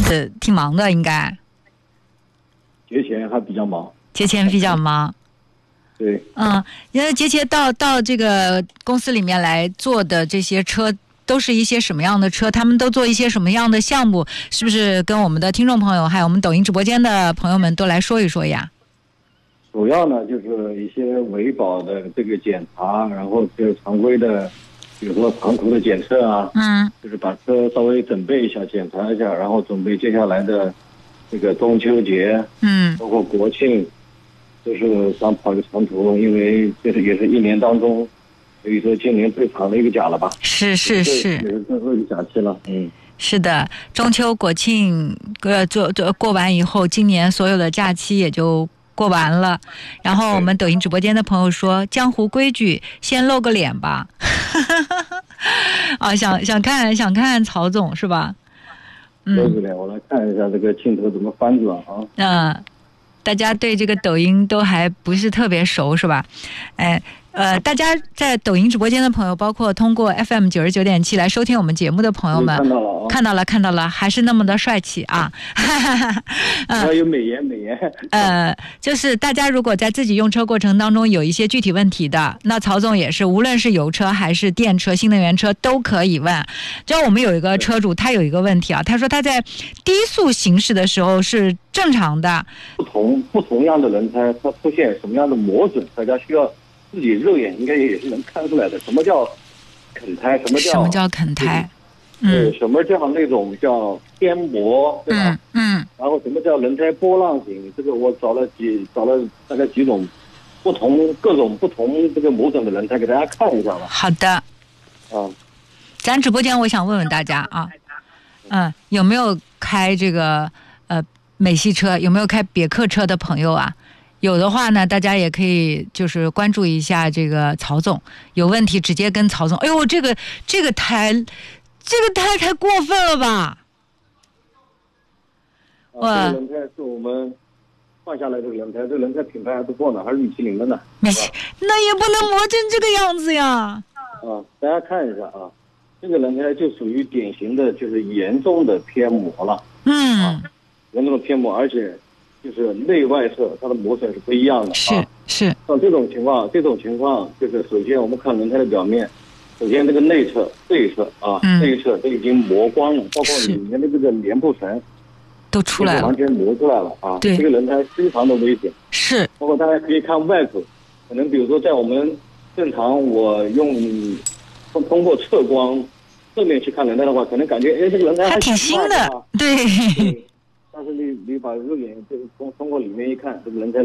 挺忙的，应该。 节前还比较忙。 节前比较忙。 对。 因为节前到这个公司里面来做的这些车，都是一些什么样的车？他们都做一些什么样的项目？是不是跟我们的听众朋友，还有我们抖音直播间的朋友们都来说一说呀？ 主要呢就是一些维保的这个检查，然后就是常规的，比如说长途的检测啊，就是把车稍微准备一下，检查一下，然后准备接下来的这个中秋节，包括国庆，就是想跑个长途，因为这是也是一年当中，可以说今年最长的一个假了吧？是，也是最后一个假期了。 是的，中秋国庆过完以后，今年所有的假期也就过完了。然后我们抖音直播间的朋友说，江湖规矩先露个脸吧。想看曹总是吧？ 露个脸，我来看一下这个镜头怎么翻转啊。 大家对这个抖音都还不是特别熟是吧？大家在抖音直播间的朋友，包括通过 FM 99.7来收听我们节目的朋友们，看到了，还是那么的帅气啊！ 要有美颜。 就是大家如果在自己用车过程当中有一些具体问题的，那曹总也是，无论是油车还是电车、新能源车都可以问。只要我们有一个车主，他有一个问题啊，他说他在低速行驶的时候是正常的， 不同样的轮胎，它出现什么样的磨损，大家需要自己肉眼应该也是能看出来的。什么叫啃胎？什么叫啃胎？ 什么叫那种叫偏磨，对吧？然后什么叫轮胎波浪形？这个我找了大概几种各种不同这个磨损的轮胎给大家看一下吧。 好的。咱直播间我想问问大家啊，有没有开这个美系车，有没有开别克车的朋友啊？有的话呢，大家也可以就是关注一下这个曹总，有问题直接跟曹总。哎呦，这个胎太过分了吧！ 这个轮胎是我们换下来的轮胎，这个轮胎品牌还不错呢，还是米其林的呢。 那也不能磨成这个样子呀！ 大家看一下啊，这个轮胎就属于典型的就是严重的偏磨了。严重的偏磨，而且就是内外侧它的磨损是不一样的。 是。 像这种情况就是首先我们看轮胎的表面。首先，这个内侧、内侧都已经磨光了，包括里面的这个棉布层都出来了， 完全磨出来了啊！ 对， 这个轮胎非常的危险。 是， 包括大家可以看外口，可能比如说在我们正常我通过侧光侧面去看轮胎的话，可能感觉这个轮胎还挺新的，对。 但是你把肉眼就是通过里面一看，这个轮胎